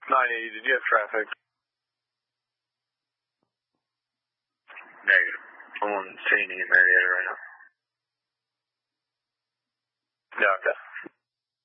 980, did you have traffic? Negative. I'm on scene in Marietta right now. Yeah, okay.